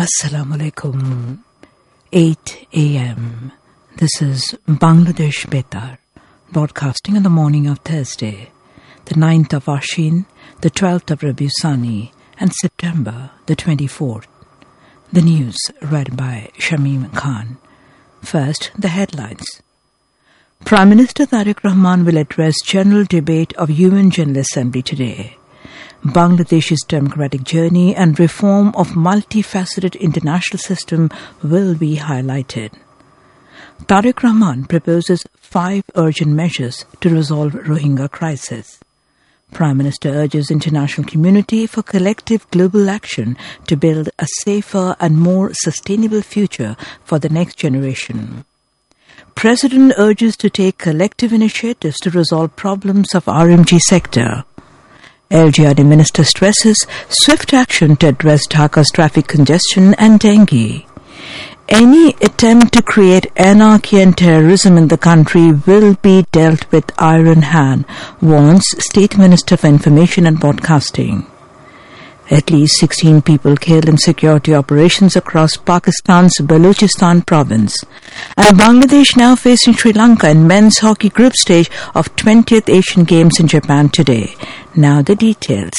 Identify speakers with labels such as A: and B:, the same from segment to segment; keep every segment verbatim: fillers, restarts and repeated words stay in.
A: Assalamu alaikum. eight a.m. This is Bangladesh Betar, broadcasting on the morning of Thursday, the ninth of Ashin, the twelfth of Rabiul Sani, and September the twenty-fourth. The news read by Shamim Khan. First, the headlines. Prime Minister Tariq Rahman will address general debate of U N General Assembly today. Bangladesh's democratic journey and reform of multifaceted international system will be highlighted. Tariq Rahman proposes five urgent measures to resolve Rohingya crisis. Prime Minister urges international community for collective global action to build a safer and more sustainable future for the next generation. President urges to take collective initiatives to resolve problems of R M G sector. L G R D Minister stresses swift action to address Dhaka's traffic congestion and dengue. Any attempt to create anarchy and terrorism in the country will be dealt with iron hand, warns State Minister for Information and Broadcasting. At least sixteen people killed in security operations across Pakistan's Balochistan province. And Bangladesh now facing Sri Lanka in men's hockey group stage of twentieth Asian Games in Japan today. Now the details.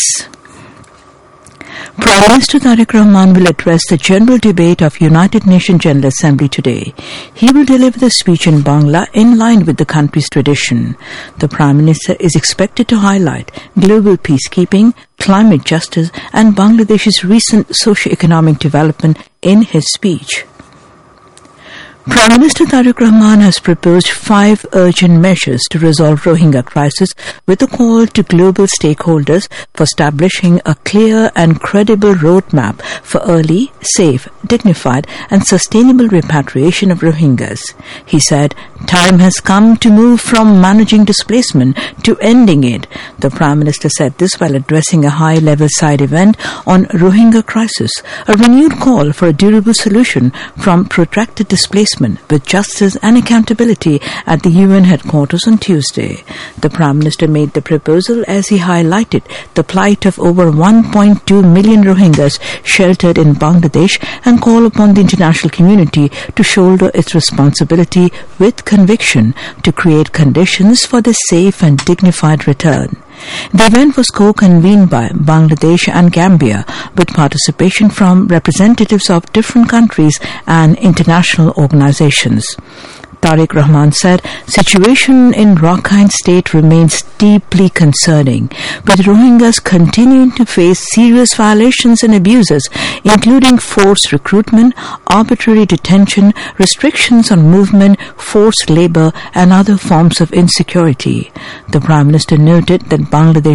A: Prime Minister Tariq Rahman will address the general debate of United Nations General Assembly today. He will deliver the speech in Bangla in line with the country's tradition. The Prime Minister is expected to highlight global peacekeeping, climate justice and Bangladesh's recent socio-economic development in his speech. Prime Minister Tariq Rahman has proposed five urgent measures to resolve Rohingya crisis with a call to global stakeholders for establishing a clear and credible roadmap for early, safe, dignified and sustainable repatriation of Rohingyas. He said, "Time has come to move from managing displacement to ending it." The Prime Minister said this while addressing a high-level side event on Rohingya crisis, a renewed call for a durable solution from protracted displacement with justice and accountability at the U N headquarters on Tuesday. The Prime Minister made the proposal as he highlighted the plight of over one point two million Rohingyas sheltered in Bangladesh and called upon the international community to shoulder its responsibility with conviction to create conditions for the safe and dignified return. The event was co-convened by Bangladesh and Gambia with participation from representatives of different countries and international organizations. Tariq Rahman said, "Situation in Rakhine State remains deeply concerning, with Rohingyas continuing to face serious violations and abuses, including forced recruitment, arbitrary detention, restrictions on movement, forced labor, and other forms of insecurity." The Prime Minister noted that Bangladesh